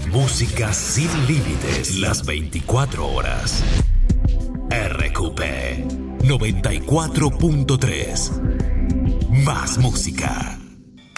Música sin límites, las 24 horas. RQP 94.3. Más música.